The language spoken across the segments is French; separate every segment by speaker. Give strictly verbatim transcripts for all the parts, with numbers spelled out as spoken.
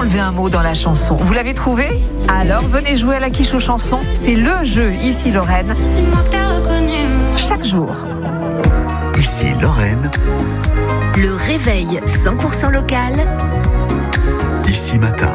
Speaker 1: enlever un mot dans la chanson. Vous l'avez trouvé ? Alors venez jouer à la quiche aux chansons. C'est le jeu Ici Lorraine. Chaque jour.
Speaker 2: Ici Lorraine.
Speaker 3: Le réveil cent pour cent local.
Speaker 2: Ici Matin.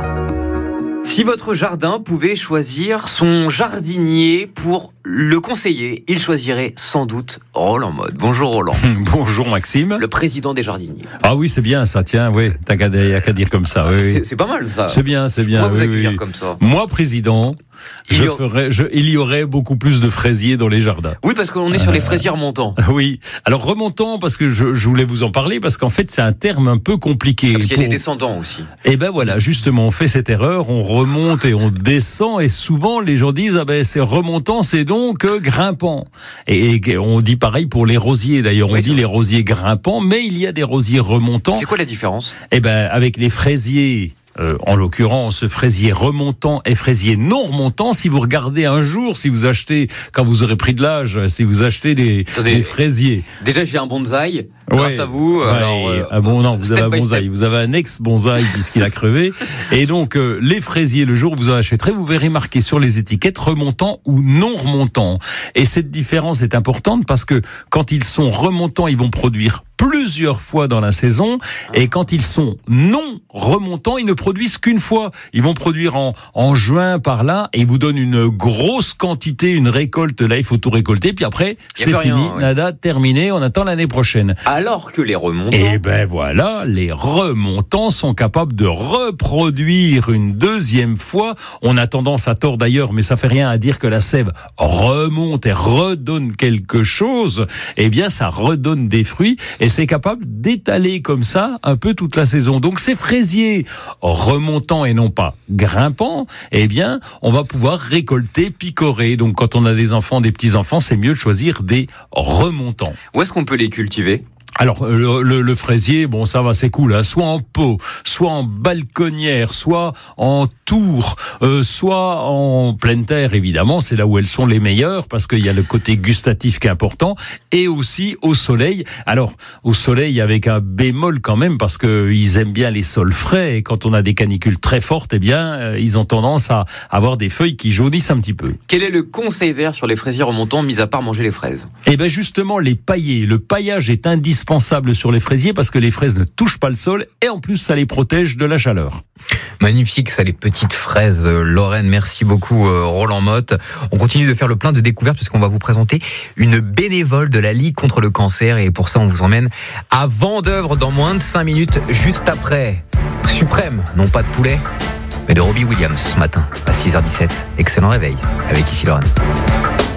Speaker 4: Si votre jardin pouvait choisir son jardinier pour le conseiller, il choisirait sans doute Roland Motte. Bonjour Roland.
Speaker 5: Bonjour Maxime.
Speaker 4: Le président des jardiniers.
Speaker 5: Ah oui, c'est bien ça, tiens, oui, t'as qu'à, qu'à dire comme ça. Oui,
Speaker 4: c'est,
Speaker 5: oui.
Speaker 4: c'est pas mal ça.
Speaker 5: C'est bien, c'est bien.
Speaker 4: Pourquoi
Speaker 5: oui,
Speaker 4: vous accueillir
Speaker 5: oui.
Speaker 4: comme ça ?
Speaker 5: Moi, président,
Speaker 4: il
Speaker 5: je
Speaker 4: y, a...
Speaker 5: ferais, je, il y aurait beaucoup plus de fraisiers dans les jardins.
Speaker 4: Oui, parce qu'on est sur
Speaker 5: euh...
Speaker 4: les fraisiers remontants.
Speaker 5: Oui, alors remontant, parce que je, je voulais vous en parler, parce qu'en fait, c'est un terme un peu compliqué.
Speaker 4: Parce qu'il y a
Speaker 5: pour...
Speaker 4: les descendants aussi.
Speaker 5: Et ben voilà, justement, on fait cette erreur, on remonte et on descend, et souvent les gens disent, ah ben c'est remontant, c'est donc euh, grimpant. Et, et on dit pareil pour les rosiers, d'ailleurs, on
Speaker 4: oui,
Speaker 5: dit les rosiers grimpants, mais il y a des rosiers remontants.
Speaker 4: C'est quoi la différence ?
Speaker 5: Eh ben avec les fraisiers, Euh, en l'occurrence, fraisier remontant et fraisier non remontant. Si vous regardez un jour, si vous achetez, quand vous aurez pris de l'âge, si vous achetez des, des fraisiers.
Speaker 4: Déjà, j'ai un bonsaï, grâce
Speaker 5: ouais,
Speaker 4: à vous.
Speaker 5: Ouais,
Speaker 4: alors, euh,
Speaker 5: ah bon, non, vous avez un bonsaï.
Speaker 4: step.
Speaker 5: Vous avez un ex-bonsaï puisqu'il a crevé. Et donc, euh, les fraisiers, le jour où vous en achèterez, vous verrez marqué sur les étiquettes remontant ou non remontant. Et cette différence est importante parce que quand ils sont remontants, ils vont produire plusieurs fois dans la saison, et quand ils sont non remontants, ils ne produisent qu'une fois. Ils vont produire en, en juin par là, et ils vous donnent une grosse quantité, une récolte. Là, il faut tout récolter, puis après, c'est fini, rien, oui. Nada, terminé, on attend l'année prochaine.
Speaker 4: Alors que les remontants...
Speaker 5: Et ben voilà, les remontants sont capables de reproduire une deuxième fois. On a tendance à tort d'ailleurs, mais ça fait rien à dire que la sève remonte et redonne quelque chose. Eh bien, ça redonne des fruits, et c'est capable d'étaler comme ça un peu toute la saison. Donc ces fraisiers remontants et non pas grimpants, eh bien, on va pouvoir récolter, picorer. Donc quand on a des enfants, des petits-enfants, c'est mieux de choisir des remontants.
Speaker 4: Où est-ce qu'on peut les cultiver ?
Speaker 5: Alors le, le, le fraisier, bon ça va, c'est cool, hein, soit en pot, soit en balconnière, soit en tour, euh, soit en pleine terre évidemment, c'est là où elles sont les meilleures parce qu'il y a le côté gustatif qui est important, et aussi au soleil. Alors au soleil avec un bémol quand même parce que ils aiment bien les sols frais, et quand on a des canicules très fortes, eh bien euh, ils ont tendance à avoir des feuilles qui jaunissent un petit peu.
Speaker 4: Quel est le conseil vert sur les fraisiers remontants, mis à part manger les fraises ?
Speaker 5: Eh ben justement les pailler, le paillage est indispensable indispensable sur les fraisiers parce que les fraises ne touchent pas le sol, et en plus ça les protège de la chaleur.
Speaker 6: Magnifique ça, les petites fraises Lorraine. Merci beaucoup Roland Motte. On continue de faire le plein de découvertes puisqu'on va vous présenter une bénévole de la Ligue contre le cancer, et pour ça on vous emmène à Vendeuvre dans moins de cinq minutes, juste après Suprême, non pas de poulet mais de Robbie Williams ce matin à six heures dix-sept. Excellent réveil avec Ici Lorraine.